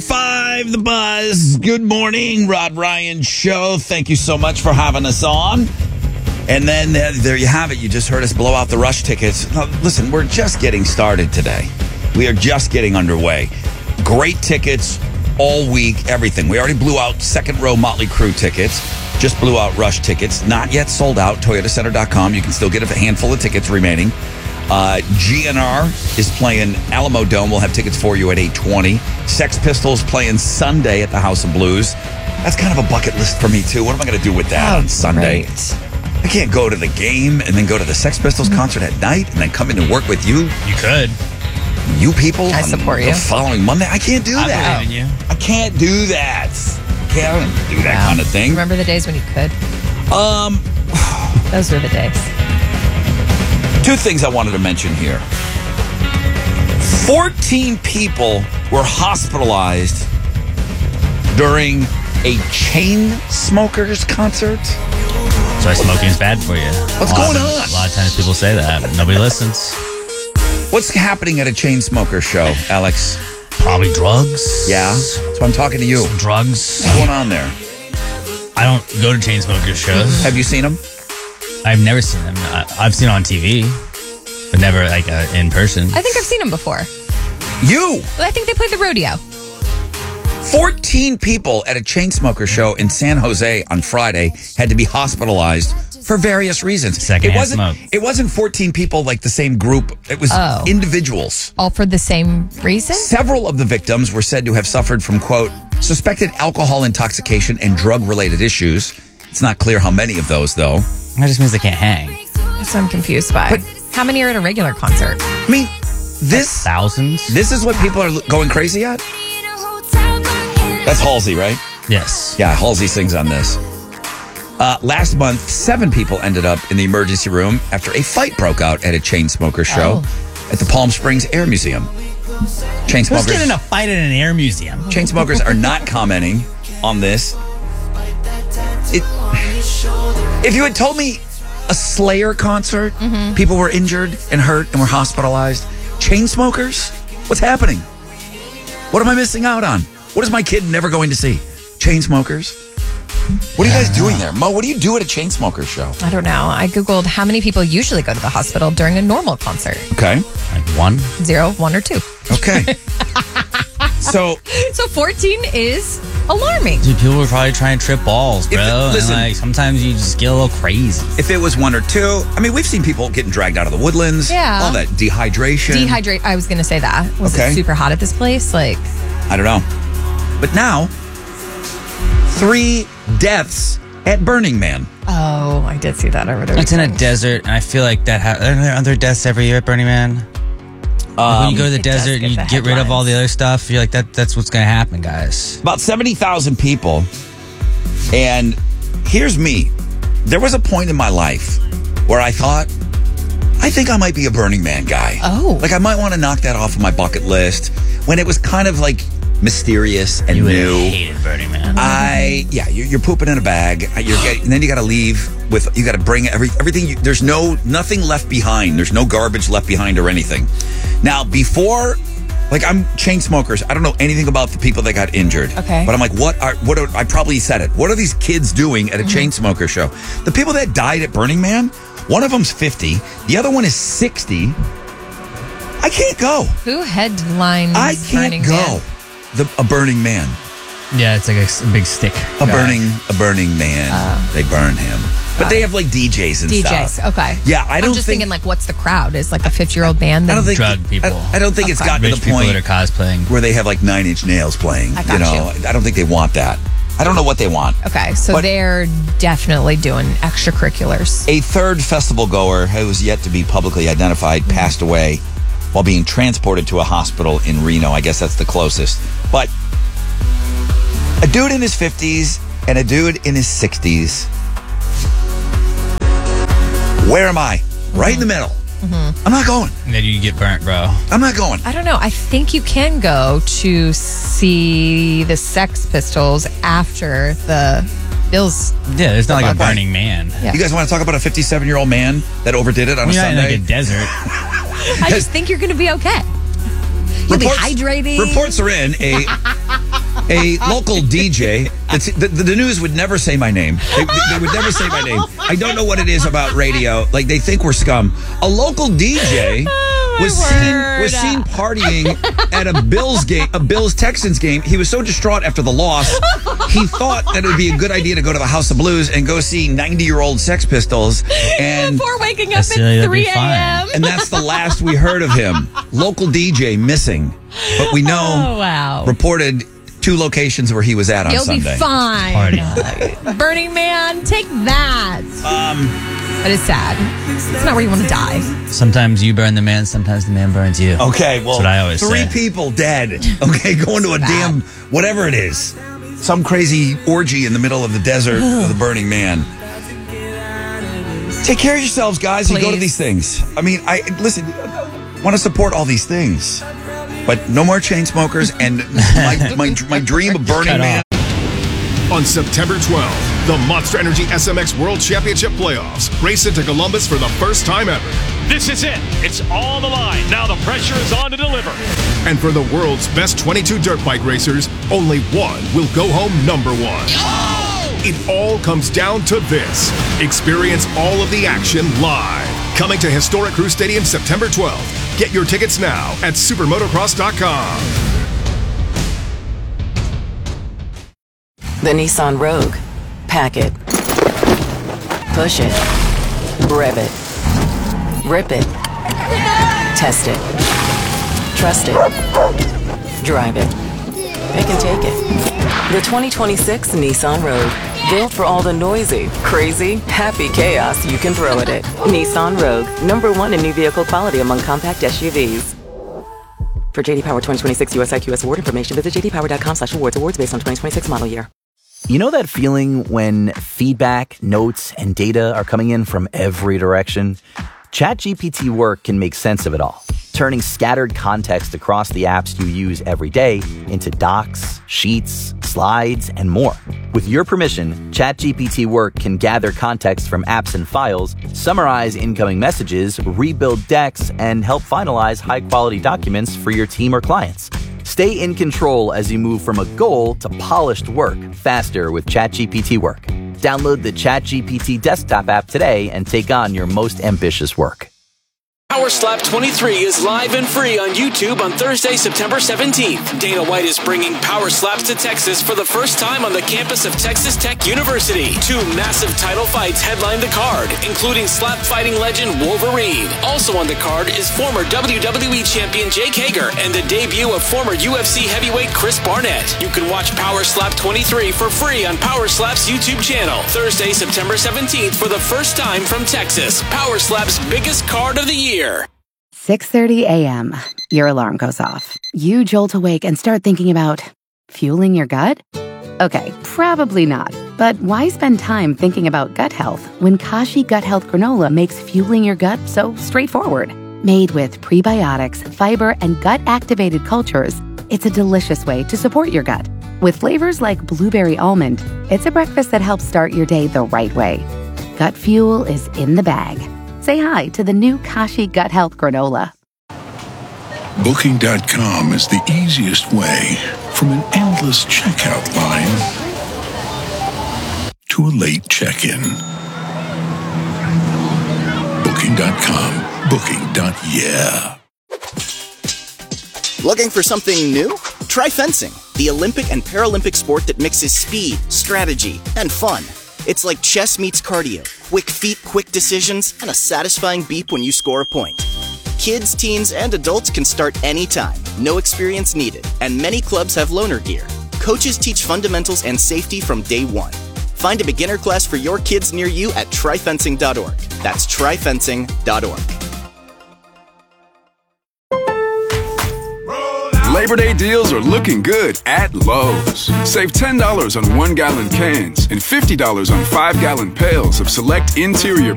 5, The Buzz. Good morning, Rod Ryan Show. Thank you so much for having us on. And then there you have it. You just heard us blow out the Rush tickets. Now, listen, we're just getting started today. We are just getting underway. Great tickets all week, everything. We already blew out second row Motley Crue tickets. Just blew out Rush tickets. Not yet sold out. ToyotaCenter.com. You can still get a handful of tickets remaining. GNR is playing Alamo Dome. We'll have tickets for you at 8:20. Sex Pistols playing Sunday at the House of Blues. That's kind of a bucket list for me, too. What am I going to do with that on Sunday? Great. I can't go to the game and then go to the Sex Pistols concert at night and then come in and work with you. You could. You people I on support the you. following Monday. I can't do that. I believe in you. I can't do that. I can't do that kind of thing. Remember the days when you could? Those were the days. Two things I wanted to mention here. 14 people were hospitalized during a chain smokers concert. That's why smoking is bad for you. What's going on? A lot of times people say that. Nobody listens. What's happening at a chain smoker show, Alex? Probably drugs. Yeah, so I'm talking to you. Drugs. What's going on there? I don't go to chain smokers shows. Have you seen them? I've never seen them. I've seen it on TV, but never like in person. I think I've seen them before. You! I think they played the rodeo. 14 people at a chain smoker show in San Jose on Friday had to be hospitalized for various reasons. Secondhand smoke. It wasn't 14 people like the same group. It was individuals. All for the same reason? Several of the victims were said to have suffered from, quote, suspected alcohol intoxication and drug-related issues. It's not clear how many of those, though. That just means they can't hang. That's what I'm confused by. But- how many are at a regular concert? I mean, this Thousands? is what people are going crazy at? That's Halsey, right? Yes. Yeah, Halsey sings on this. Last month, 7 people ended up in the emergency room after a fight broke out at a chain smoker show at the Palm Springs Air Museum. Chain Who's smokers, getting in a fight at an air museum? chain smokers are not commenting on this. If you had told me a Slayer concert, people were injured and hurt and were hospitalized. Chain smokers? What's happening? What am I missing out on? What is my kid never going to see? Chain smokers? What are you guys doing there? Mo, what do you do at a chain smoker show? I don't know. I Googled how many people usually go to the hospital during a normal concert. Okay. Like 1? 0, 1, or 2. Okay. So, So 14 is alarming. Dude, people were probably trying to trip balls, bro. listen- and like sometimes you just get a little crazy. if it was 1 or 2, I mean, we've seen people getting dragged out of the woodlands. Yeah. All that dehydration. I was going to say that. Was Okay. it super hot at this place? Like, I don't know. But now, 3 deaths at Burning Man. oh, I did see that over there. It's in a desert, and I feel like that. Are there deaths every year at Burning Man? Like when you go to the It does desert, get you the get rid of all headlines. the other stuff. You're like that's what's gonna happen, guys. About 70,000 people. And here's me. There was a point in my life where I thought, I think I might be a Burning Man guy. Oh. Like I might want to knock that off of my bucket list when it was kind of like mysterious and You would have new. hated Burning Man. You're pooping in a bag. And then you got to leave with, you got to bring everything. There's nothing left behind. There's no garbage left behind or anything. Now, before, like I'm chain smokers. I don't know anything about the people that got injured. Okay. But I'm like, I probably said it. What are these kids doing at a chain smoker show? The people that died at Burning Man, one of them's 50. The other one is 60. I can't go. Who headlines I can't Burning go. Man? A Burning Man. Yeah, it's like a big stick. A burning man. They burn him. But they have like DJs and DJs. stuff. Okay. Yeah, I don't I'm just think- thinking like, what's the crowd? Is like a 50-year-old band? I don't think Drug people. I don't think it's Okay. gotten Rich to the people point that are cosplaying. where they have like 9 Inch Nails playing. I got you. I don't think they want that. I don't know what they want. Okay, so But- they're definitely doing extracurriculars. A third festival goer who is yet to be publicly identified passed away while being transported to a hospital in Reno. I guess that's the closest. But a dude in his 50s and a dude in his 60s. Where am I? Right in the middle. I'm not going. And then you get burnt, bro. I'm not going. I don't know. I think you can go to see the Sex Pistols after the Bills. Yeah, there's not like a Why? Burning Man. Yeah. You guys want to talk about a 57-year-old man that overdid it on a You're not in Sunday? like a desert. I just think you're going to be okay. You'll be hydrating. Reports are in. A local DJ. The news would never say my name. They would never say my name. I don't know what it is about radio. Like, they think we're scum. A local DJ was seen partying at a Bills Texans game. He was so distraught after the loss, he thought that it would be a good idea to go to the House of Blues and go see 90-year-old Sex Pistols. And before waking up at 3 a.m. And that's the last we heard of him. Local DJ missing. But we know, reported 2 locations where he was at on Sunday. You'll be fine. Burning Man, take that. But it's sad. It's not where you want to die. Sometimes you burn the man, sometimes the man burns you. Okay, well, that's what I always 3 say. people dead. Okay, going to a damn, whatever it is. Some crazy orgy in the middle of the desert of the Burning Man. Take care of yourselves, guys. Please. You go to these things. I mean, I want to support all these things. But no more chain smokers, and my dream of Burning Man. On September 12th, the Monster Energy SMX World Championship Playoffs race into Columbus for the first time ever. This is it. It's on the line. Now the pressure is on to deliver. And for the world's best 22 dirt bike racers, only one will go home number 1. Oh! It all comes down to this. Experience all of the action live. Coming to Historic Crew Stadium September 12th. Get your tickets now at supermotocross.com. The Nissan Rogue. Pack it. Push it. Rev it. Rip it. Test it. Trust it. Drive it. Pick and take it. The 2026 Nissan Rogue. Built for all the noisy, crazy, happy chaos you can throw at it. Nissan Rogue. #1 in new vehicle quality among compact SUVs. For J.D. Power 2026 US IQS award information, visit jdpower.com/awards. Awards based on 2026 model year. You know that feeling when feedback, notes, and data are coming in from every direction? ChatGPT Work can make sense of it all, turning scattered context across the apps you use every day into docs, sheets, slides, and more. With your permission, ChatGPT Work can gather context from apps and files, summarize incoming messages, rebuild decks, and help finalize high-quality documents for your team or clients. Stay in control as you move from a goal to polished work faster with ChatGPT Work. Download the ChatGPT desktop app today and take on your most ambitious work. Power Slap 23 is live and free on YouTube on Thursday, September 17th. Dana White is bringing Power Slaps to Texas for the first time on the campus of Texas Tech University. 2 massive title fights headline the card, including slap fighting legend Wolverine. Also on the card is former WWE champion Jake Hager and the debut of former UFC heavyweight Chris Barnett. You can watch Power Slap 23 for free on Power Slap's YouTube channel. Thursday, September 17th for the first time from Texas. Power Slap's biggest card of the year. 6:30 a.m. Your alarm goes off. You jolt awake and start thinking about fueling your gut? Okay, probably not. But why spend time thinking about gut health when Kashi Gut Health Granola makes fueling your gut so straightforward? Made with prebiotics, fiber, and gut-activated cultures, it's a delicious way to support your gut. With flavors like blueberry almond, it's a breakfast that helps start your day the right way. Gut fuel is in the bag. Say hi to the new Kashi Gut Health Granola. Booking.com is the easiest way from an endless checkout line to a late check-in. Booking.com. Booking.yeah. Looking for something new? Try fencing, the Olympic and Paralympic sport that mixes speed, strategy, and fun. It's like chess meets cardio. Quick feet, quick decisions, and a satisfying beep when you score a point. Kids, teens, and adults can start anytime. No experience needed. And many clubs have loaner gear. Coaches teach fundamentals and safety from day one. Find a beginner class for your kids near you at tryfencing.org. That's tryfencing.org. Labor Day deals are looking good at Lowe's. Save $10 on 1-gallon cans and $50 on 5-gallon pails of select interior